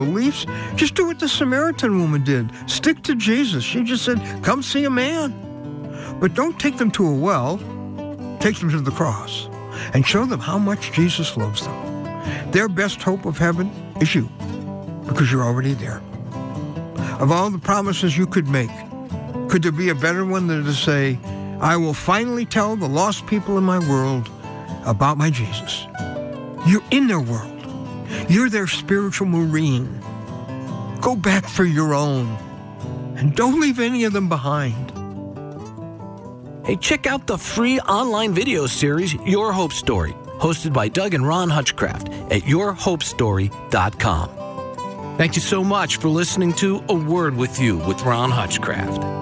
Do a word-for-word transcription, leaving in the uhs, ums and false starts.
beliefs, just do what the Samaritan woman did. Stick to Jesus. She just said, come see a man. But don't take them to a well. Take them to the cross and show them how much Jesus loves them. Their best hope of heaven is you, because you're already there. Of all the promises you could make, could there be a better one than to say, I will finally tell the lost people in my world about my Jesus. You're in their world. You're their spiritual marine. Go back for your own, and don't leave any of them behind. Hey, check out the free online video series, Your Hope Story, hosted by Doug and Ron Hutchcraft at your hope story dot com. Thank you so much for listening to A Word With You with Ron Hutchcraft.